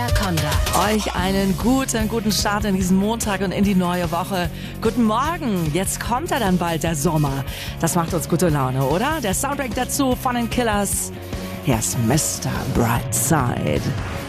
Konrad. Euch einen guten Start in diesen Montag und in die neue Woche. Guten Morgen, jetzt kommt ja dann bald der Sommer. Das macht uns gute Laune, oder? Der Soundtrack dazu von den Killers. Hier ist Mr. Brightside.